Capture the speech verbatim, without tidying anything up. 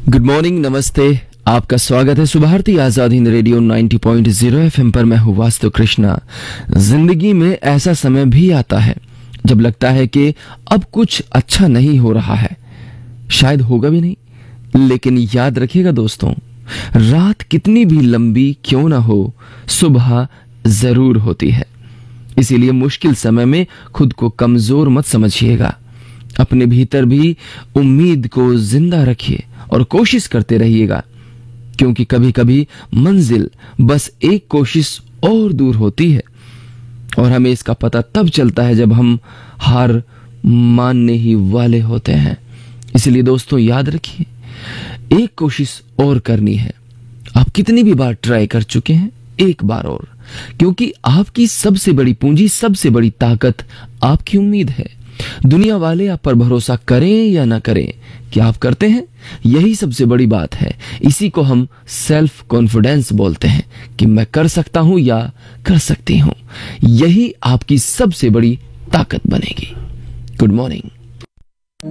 Good morning, नमस्ते। आपका स्वागत है सुभारती आजाद हिंद रेडियो नब्बे पॉइंट ज़ीरो एफएम पर। मैं हूँ वास्तु कृष्णा। जिंदगी में ऐसा समय भी आता है जब लगता है कि अब कुछ अच्छा नहीं हो रहा है, शायद होगा भी नहीं। लेकिन याद रखिएगा दोस्तों, रात कितनी भी लंबी क्यों ना हो, सुबह जरूर होती है। इसीलिए मुश्किल समय में खुद को कमजोर मत समझिएगा। अपने भीतर भी उम्मीद को जिंदा रखिए और कोशिश करते रहिएगा, क्योंकि कभी कभी मंजिल बस एक कोशिश और दूर होती है और हमें इसका पता तब चलता है जब हम हार मानने ही वाले होते हैं। इसलिए दोस्तों याद रखिए, एक कोशिश और करनी है। आप कितनी भी बार ट्राई कर चुके हैं, एक बार और, क्योंकि आपकी सबसे बड़ी पूंजी, सबसे बड़ी ताकत आपकी उम्मीद है। दुनिया वाले आप पर भरोसा करें या ना करें, क्या आप करते हैं? यही सबसे बड़ी बात है। इसी को हम सेल्फ कॉन्फिडेंस बोलते हैं कि मैं कर सकता हूं या कर सकती हूं। यही आपकी सबसे बड़ी ताकत बनेगी। Good morning.